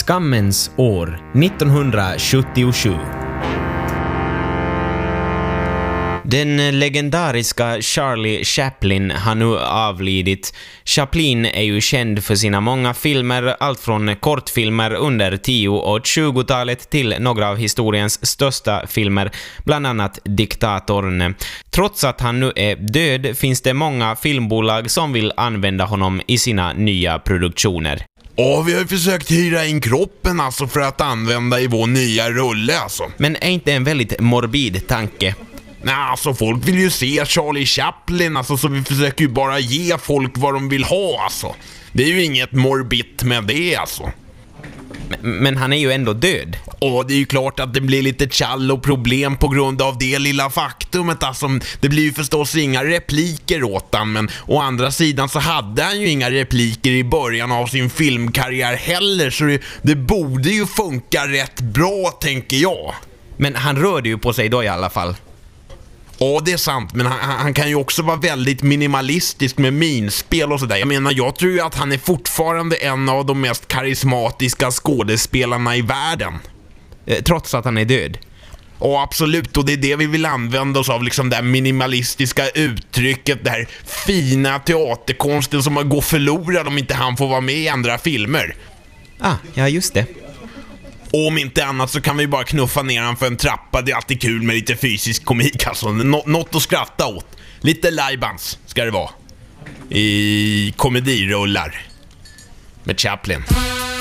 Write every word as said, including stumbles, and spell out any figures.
Skammens år nittonhundrasjuttiosju. Den legendariska Charlie Chaplin har nu avlidit. Chaplin är ju känd för sina många filmer, allt från kortfilmer under tio- och tjugotalet till några av historiens största filmer, bland annat Diktatorn. Trots att han nu är död finns det många filmbolag som vill använda honom i sina nya produktioner. Ja, vi har ju försökt hyra in kroppen alltså för att använda i vår nya rulle alltså. Men är inte en väldigt morbid tanke? Nej, alltså folk vill ju se Charlie Chaplin alltså, så vi försöker ju bara ge folk vad de vill ha alltså. Det är ju inget morbid med det alltså. Men, men han är ju ändå död. Och det är ju klart att det blir lite tjall och problem på grund av det lilla faktumet alltså. Det blir ju förstås inga repliker åt han, men å andra sidan så hade han ju inga repliker i början av sin filmkarriär heller, så det, det borde ju funka rätt bra, tänker jag. Men han rörde ju på sig då i alla fall. Ja, det är sant, men han, han kan ju också vara väldigt minimalistisk med minspel och sådär. Jag menar, jag tror ju att han är fortfarande en av de mest karismatiska skådespelarna i världen. Trots att han är död. Ja, absolut, och det är det vi vill använda oss av, liksom det här minimalistiska uttrycket, det här fina teaterkonsten som går förlorad om inte han får vara med i andra filmer. Ah, ja just det. Och om inte annat så kan vi bara knuffa ner han för en trappa. Det är alltid kul med lite fysisk komik alltså. Nå- något att skratta åt. Lite lajbans ska det vara. I komedirullar med Chaplin.